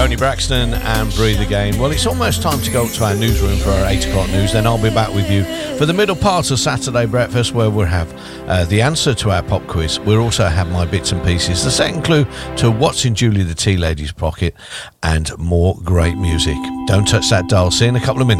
Tony Braxton and Breathe Again. Well, it's almost time to go up to our newsroom for our 8 o'clock news. Then I'll be back with you for the middle part of Saturday Breakfast, where we'll have the answer to our pop quiz. We'll also have my bits and pieces, the second clue to what's in Julie the Tea Lady's pocket, and more great music. Don't touch that dial. See you in a couple of minutes.